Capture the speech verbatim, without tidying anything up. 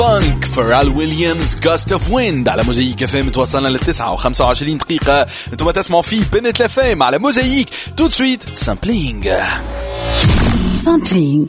بانك فيرال ويليامز Gust of Wind على موزايك اف ام. توصلنا للتسعة وخمسة وعشرين دقيقة انتم تسمعوا في بنت اف ام على موزايك. تو تسويت سامبلينج سامبلينج